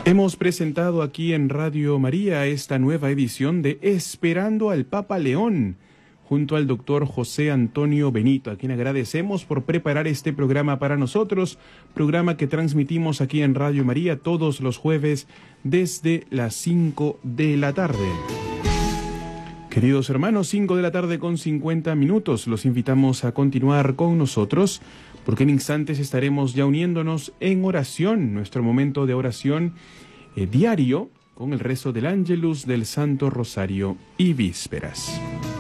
Hemos presentado aquí en Radio María esta nueva edición de Esperando al Papa León, junto al doctor José Antonio Benito, a quien agradecemos por preparar este programa para nosotros, programa que transmitimos aquí en Radio María todos los jueves desde las 5 de la tarde. Queridos hermanos, 5 de la tarde con 50 minutos, los invitamos a continuar con nosotros, porque en instantes estaremos ya uniéndonos en oración, nuestro momento de oración diario, con el rezo del Ángelus, del Santo Rosario y Vísperas.